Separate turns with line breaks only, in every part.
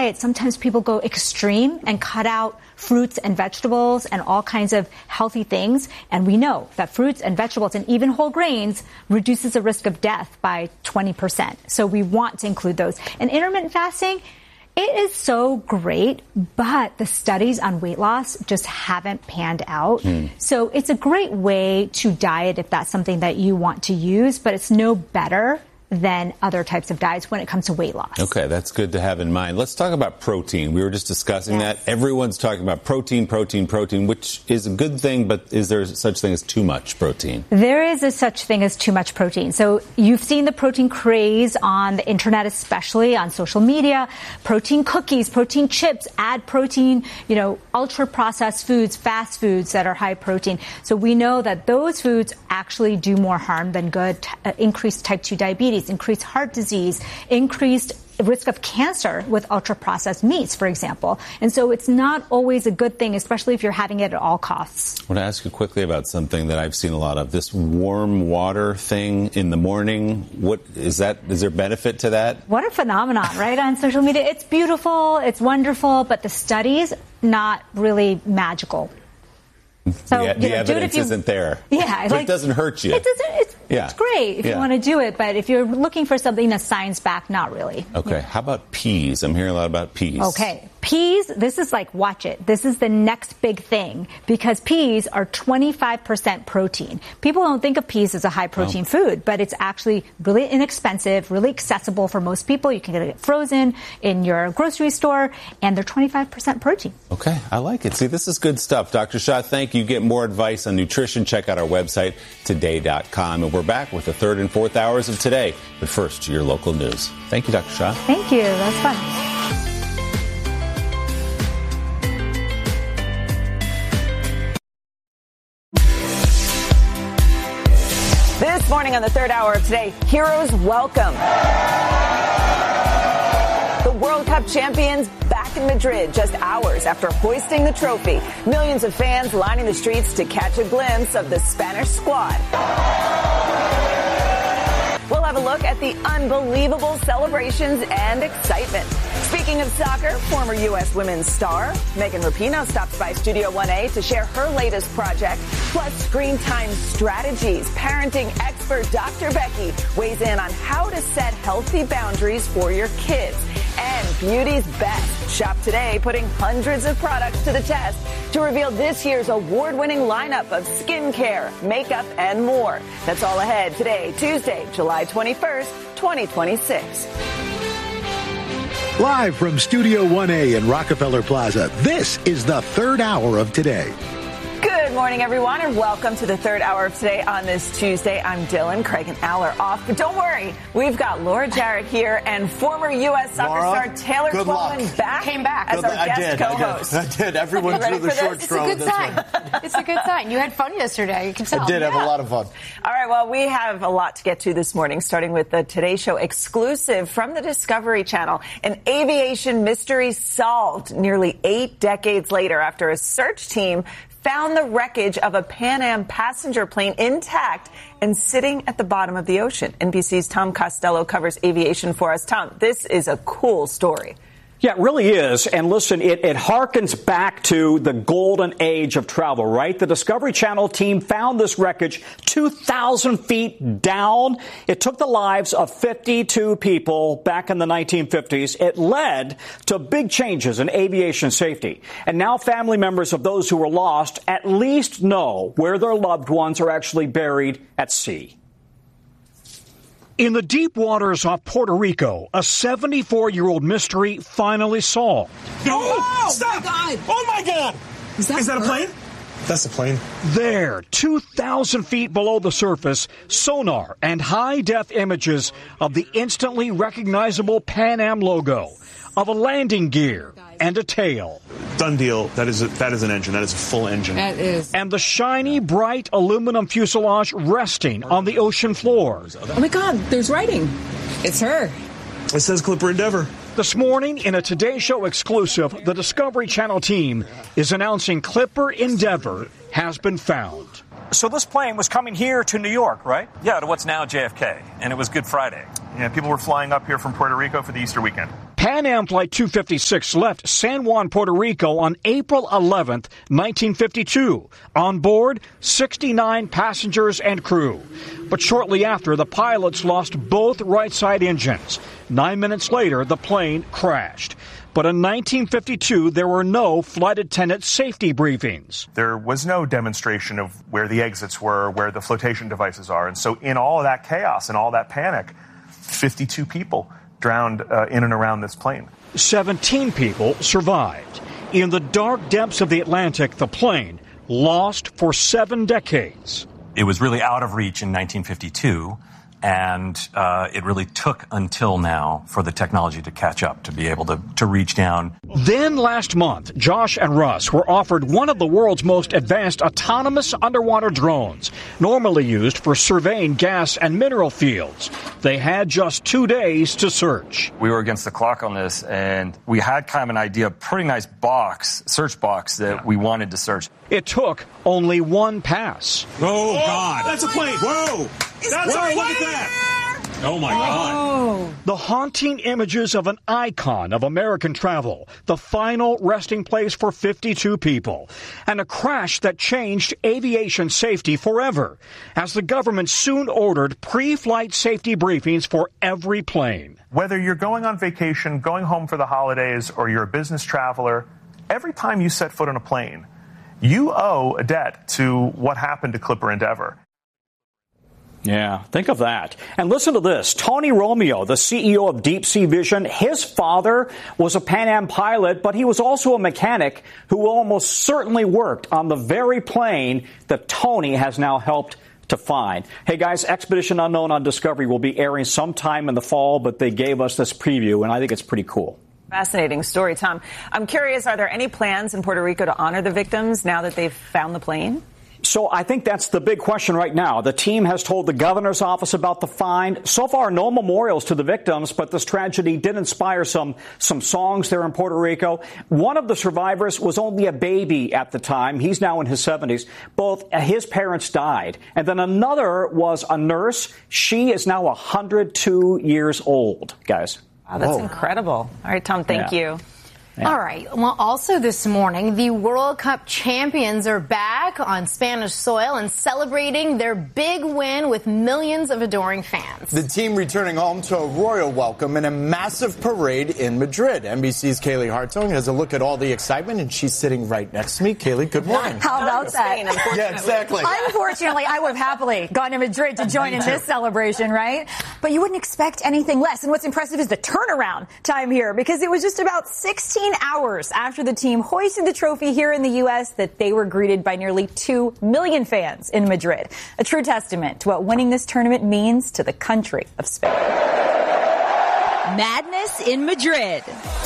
diet, sometimes people go extreme and cut out fruits and vegetables and all kinds of healthy things. And we know that fruits and vegetables and even whole grains reduces the risk of death by 20%. So we want to include those. And intermittent fasting, it is so great, but the studies on weight loss just haven't panned out. So it's a great way to diet if that's something that you want to use, but it's no better than other types of diets when it comes to weight loss.
Okay, that's good to have in mind. Let's talk about protein. We were just discussing that. Everyone's talking about protein, which is a good thing, but is there such thing as too much protein?
There is a such thing as too much protein. So you've seen the protein craze on the internet, especially on social media. Protein cookies, protein chips, add protein, ultra processed foods, fast foods that are high protein. So we know that those foods actually do more harm than good, increased type 2 diabetes, increased heart disease, increased risk of cancer with ultra-processed meats, for example. And so it's not always a good thing, especially if you're having it at all costs.
I want to ask you quickly about something that I've seen a lot of, this warm water thing in the morning. What is that? Is there benefit to that?
What a phenomenon, right, on social media. It's beautiful, it's wonderful, but the studies, not really magical.
So, the evidence isn't there.
Yeah.
It doesn't hurt you.
It's great if you want to do it, but if you're looking for something that's science-backed, not really.
Okay. How about peas? I'm hearing a lot about peas.
Okay. Peas, this is like, watch it. This is the next big thing because peas are 25% protein. People don't think of peas as a high-protein food, but it's actually really inexpensive, really accessible for most people. You can get it frozen in your grocery store, and they're 25% protein.
Okay. I like it. See, this is good stuff. Dr. Shah, thank you. Get more advice on nutrition. Check out our website, today.com. And we're back with the third and fourth hours of Today. But first, to your local news. Thank you, Dr. Shah.
Thank you. That's fun.
This morning on the third hour of Today, heroes welcome. The World Cup champions back in Madrid just hours after hoisting the trophy. Millions of fans lining the streets to catch a glimpse of the Spanish squad. We'll have a look at the unbelievable celebrations and excitement. Speaking of soccer, former U.S. women's star Megan Rapinoe stops by Studio 1A to share her latest project, plus screen time strategies. Parenting expert Dr. Becky weighs in on how to set healthy boundaries for your kids. And beauty's best. Shop today, putting hundreds of products to the test to reveal this year's award-winning lineup of skincare, makeup, and more. That's all ahead today, Tuesday, July 21st, 2026.
Live from Studio 1A in Rockefeller Plaza, this is the third hour of Today.
Good morning, everyone, and welcome to the third hour of Today on this Tuesday. I'm Dylan. Craig and Al are off, but don't worry. We've got Laura Jarrett here and former U.S. soccer star Taylor Twellman
came back
as our guest co-host.
I did. Everyone drew the short straw.
It's a good sign. It's a good sign. You had fun yesterday. You can tell.
I did have a lot of fun.
All right. Well, we have a lot to get to this morning, starting with the Today Show exclusive from the Discovery Channel. An aviation mystery solved nearly 8 decades later after a search team found the wreckage of a Pan Am passenger plane intact and sitting at the bottom of the ocean. NBC's Tom Costello covers aviation for us. Tom, this is a cool story.
Yeah, it really is. And listen, it harkens back to the golden age of travel, right? The Discovery Channel team found this wreckage 2,000 feet down. It took the lives of 52 people back in the 1950s. It led to big changes in aviation safety. And now family members of those who were lost at least know where their loved ones are actually buried at sea.
In the deep waters off Puerto Rico, a 74-year-old mystery finally solved.
Oh, stop! Oh, my God! Is that a plane? That's a plane.
There, 2,000 feet below the surface, sonar and high-def images of the instantly recognizable Pan Am logo, of a landing gear and a tail.
Done deal. That is an engine. That is a full engine.
That is.
And the shiny, bright aluminum fuselage resting on the ocean floor.
Oh, my God. There's writing. It's her.
It says Clipper Endeavor.
This morning, in a Today Show exclusive, the Discovery Channel team is announcing Clipper Endeavor has been found.
So this plane was coming here to New York, right?
Yeah, to what's now JFK, and it was Good Friday.
Yeah, people were flying up here from Puerto Rico for the Easter weekend.
Pan Am Flight 256 left San Juan, Puerto Rico on April 11th, 1952. On board, 69 passengers and crew. But shortly after, the pilots lost both right side engines. 9 minutes later, the plane crashed. But in 1952, there were no flight attendant safety briefings.
There was no demonstration of where the exits were, where the flotation devices are. And so in all of that chaos and all that panic, 52 people drowned in and around this plane.
17 people survived. In the dark depths of the Atlantic, the plane lost for 7 decades.
It was really out of reach in 1952. And it really took until now for the technology to catch up, to be able to reach down.
Then last month, Josh and Russ were offered one of the world's most advanced autonomous underwater drones, normally used for surveying gas and mineral fields. They had just 2 days to search.
We were against the clock on this, and we had kind of an idea, a pretty nice search box that we wanted to search.
It took only one pass.
Oh, God. That's a plane. Whoa. That's a plane. Look at that. Oh, my God.
The haunting images of an icon of American travel, the final resting place for 52 people, and a crash that changed aviation safety forever, as the government soon ordered pre-flight safety briefings for every plane.
Whether you're going on vacation, going home for the holidays, or you're a business traveler, every time you set foot on a plane, you owe a debt to what happened to Clipper Endeavour.
Yeah, think of that. And listen to this. Tony Romeo, the CEO of Deep Sea Vision, his father was a Pan Am pilot, but he was also a mechanic who almost certainly worked on the very plane that Tony has now helped to find. Hey, guys, Expedition Unknown on Discovery will be airing sometime in the fall, but they gave us this preview, and I think it's pretty cool.
Fascinating story, Tom. I'm curious, are there any plans in Puerto Rico to honor the victims now that they've found the plane?
So I think that's the big question right now. The team has told the governor's office about the find. So far, no memorials to the victims, but this tragedy did inspire some songs there in Puerto Rico. One of the survivors was only a baby at the time. He's now in his 70s. Both his parents died. And then another was a nurse. She is now 102 years old, guys.
Wow, that's incredible. All right, Tom, thank you.
Yeah. All right. Well, also this morning, the World Cup champions are back on Spanish soil and celebrating their big win with millions of adoring fans.
The team returning home to a royal welcome and a massive parade in Madrid. NBC's Kaylee Hartung has a look at all the excitement, and she's sitting right next to me. Kaylee, good morning.
How about that?
Yeah, exactly.
Unfortunately, I would have happily gone to Madrid to join in this celebration, right? But you wouldn't expect anything less. And what's impressive is the turnaround time here, because it was just about 16 hours after the team hoisted the trophy here in the U.S. that they were greeted by nearly 2 million fans in Madrid. A true testament to what winning this tournament means to the country of Spain.
Madness in Madrid.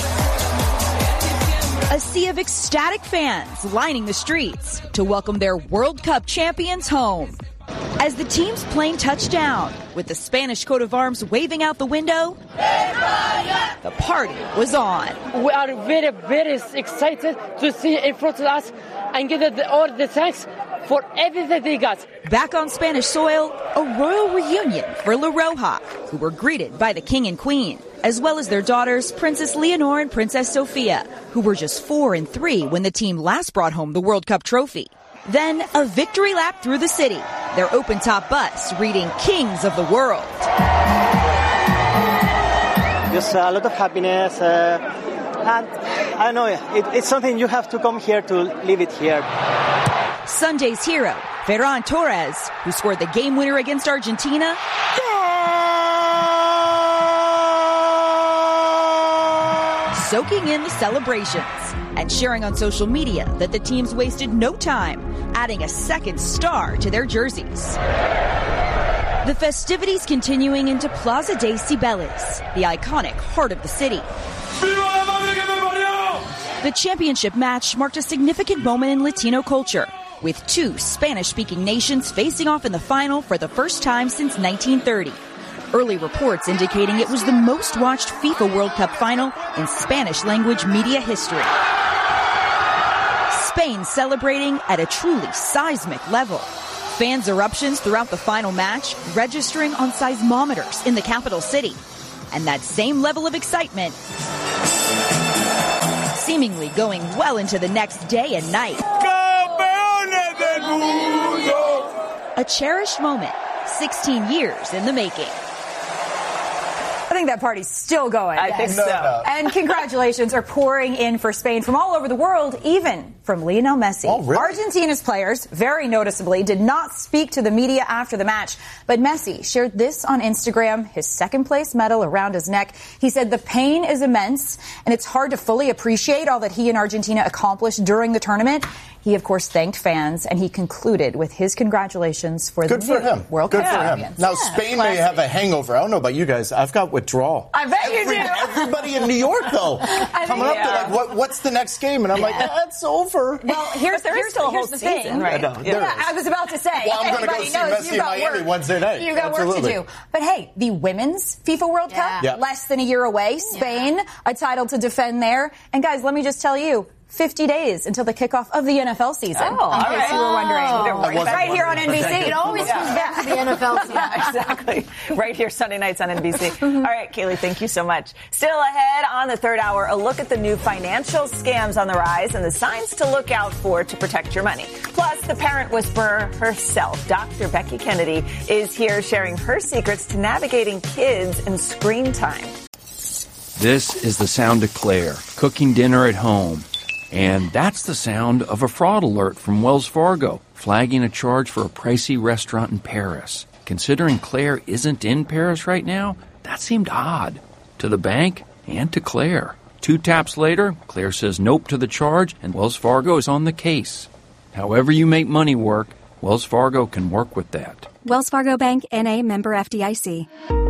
A sea of ecstatic fans lining the streets to welcome their World Cup champions home. As the team's plane touched down, with the Spanish coat of arms waving out the window, the party was on.
We are very, very excited to see in front of us and get all the thanks for everything they got.
Back on Spanish soil, a royal reunion for La Roja, who were greeted by the king and queen, as well as their daughters, Princess Leonor and Princess Sofia, who were just 4 and 3 when the team last brought home the World Cup trophy. Then a victory lap through the city, their open-top bus reading Kings of the World.
Just a lot of happiness, and I don't know, it's something you have to come here to live it here.
Sunday's hero, Ferran Torres, who scored the game winner against Argentina, soaking in the celebrations and sharing on social media that the teams wasted no time adding a second star to their jerseys. The festivities continuing into Plaza de Cibeles, the iconic heart of the city. The championship match marked a significant moment in Latino culture, with 2 Spanish-speaking nations facing off in the final for the first time since 1930. Early reports indicating it was the most-watched FIFA World Cup final in Spanish-language media history. Spain celebrating at a truly seismic level. Fans' eruptions throughout the final match registering on seismometers in the capital city. And that same level of excitement seemingly going well into the next day and night. A cherished moment, 16 years in the making.
I think that party's still going.
I think so.
And congratulations are pouring in for Spain from all over the world, even from Lionel Messi.
Oh, really?
Argentina's players, very noticeably, did not speak to the media after the match. But Messi shared this on Instagram, his second-place medal around his neck. He said the pain is immense, and it's hard to fully appreciate all that he and Argentina accomplished during the tournament. He, of course, thanked fans, and he concluded with his congratulations for the World Cup champions.
Now, Spain may have a hangover. I don't know about you guys. I've got withdrawal.
I bet you do.
Everybody in New York, though, coming up to like, what's the next game? And I'm like, it's over.
Well, here's
still a whole
the
season,
thing.
right?
I was about to say.
Well, I'm going to go see Messi in Miami Wednesday night.
You got work to do. But hey, the Women's FIFA World Cup, less than a year away. Spain, a title to defend there. And guys, let me just tell you, 50 days until the kickoff of the NFL season.
Oh,
in case you were wondering. Right here on NBC.
It always comes back to the NFL season.
Yeah, exactly. Right here, Sunday nights on NBC. All right, Kaylee, thank you so much. Still ahead on the third hour, a look at the new financial scams on the rise and the signs to look out for to protect your money. Plus, the parent whisperer herself, Dr. Becky Kennedy, is here sharing her secrets to navigating kids and screen time.
This is the sound of Claire, cooking dinner at home. And that's the sound of a fraud alert from Wells Fargo, flagging a charge for a pricey restaurant in Paris. Considering Claire isn't in Paris right now, that seemed odd. To the bank and to Claire. 2 taps later, Claire says nope to the charge, and Wells Fargo is on the case. However you make money work, Wells Fargo can work with that.
Wells Fargo Bank, N.A., member FDIC.